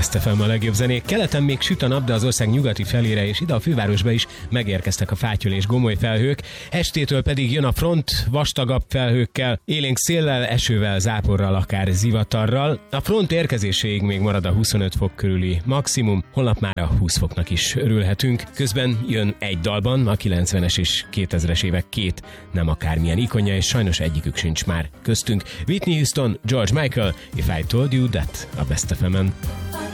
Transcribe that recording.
Best FM a legjobb zenék. Keleten még süt a nap, de az ország nyugati felére és ide a fővárosba is megérkeztek a fátyol és gomoly felhők. Estétől pedig jön a front, vastagabb felhőkkel, élénk széllel, esővel, záporral, akár zivatarral. A front érkezéséig még marad a 25 fok körüli maximum, holnap már a 20 foknak is örülhetünk. Közben jön egy dalban a 90-es és 2000-es évek két nem akármilyen ikonja, és sajnos egyikük sincs már köztünk. Whitney Houston, George Michael, If I Told You That a Best FM-en.